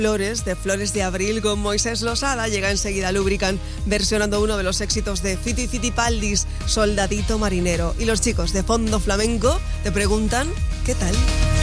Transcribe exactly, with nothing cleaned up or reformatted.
Flores, de Flores de Abril, con Moisés Losada. Llega enseguida Lubrican, versionando uno de los éxitos de Fiti Fitipaldis, Soldadito Marinero. Y los chicos de Fondo Flamenco te preguntan, ¿qué tal?